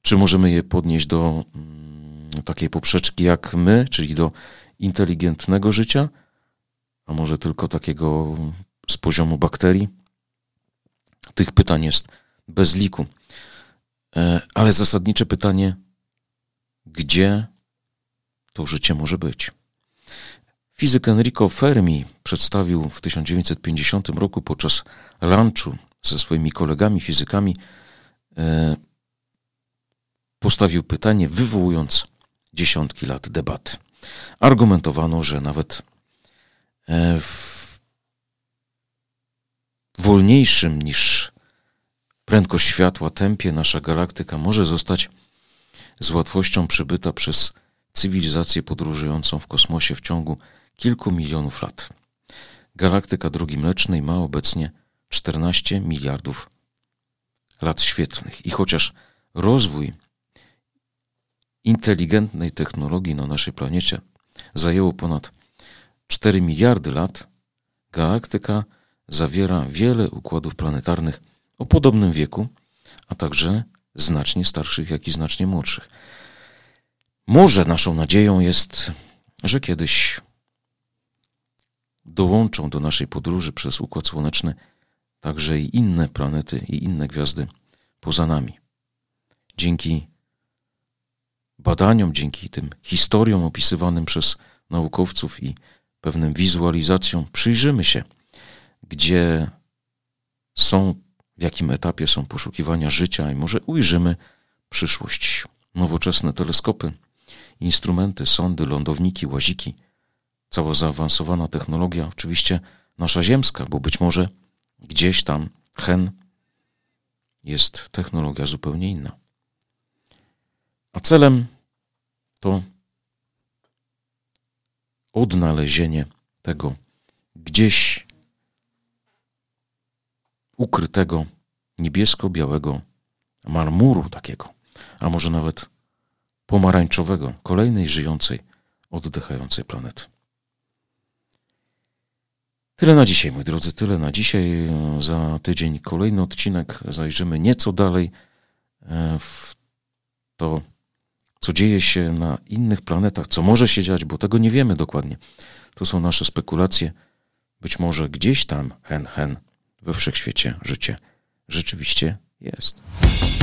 Czy możemy je podnieść do takiej poprzeczki jak my, czyli do inteligentnego życia, a może tylko takiego z poziomu bakterii? Tych pytań jest bez liku. Ale zasadnicze pytanie, gdzie to życie może być? Fizyk Enrico Fermi przedstawił w 1950 roku podczas lunchu ze swoimi kolegami fizykami, postawił pytanie, wywołując dziesiątki lat debaty. Argumentowano, że nawet w wolniejszym niż prędkość światła tempie nasza galaktyka może zostać z łatwością przebyta przez cywilizację podróżującą w kosmosie w ciągu kilku milionów lat. Galaktyka Drogi Mlecznej ma obecnie 14 miliardów lat świetlnych i chociaż rozwój inteligentnej technologii na naszej planecie zajęło ponad 4 miliardy lat, galaktyka zawiera wiele układów planetarnych o podobnym wieku, a także znacznie starszych, jak i znacznie młodszych. Może naszą nadzieją jest, że kiedyś dołączą do naszej podróży przez Układ Słoneczny także i inne planety i inne gwiazdy poza nami. Dzięki badaniom, dzięki tym historiom opisywanym przez naukowców i pewnym wizualizacjom przyjrzymy się, gdzie są, w jakim etapie są poszukiwania życia i może ujrzymy przyszłość. Nowoczesne teleskopy, instrumenty, sondy, lądowniki, łaziki, cała zaawansowana technologia, oczywiście nasza ziemska, bo być może gdzieś tam, jest technologia zupełnie inna. A celem to odnalezienie tego gdzieś ukrytego niebiesko-białego marmuru takiego, a może nawet pomarańczowego, kolejnej żyjącej, oddychającej planety. Tyle na dzisiaj, moi drodzy, tyle na dzisiaj. Za tydzień kolejny odcinek. Zajrzymy nieco dalej w to, co dzieje się na innych planetach, co może się dziać, bo tego nie wiemy dokładnie. To są nasze spekulacje. Być może gdzieś tam, we wszechświecie życie rzeczywiście jest.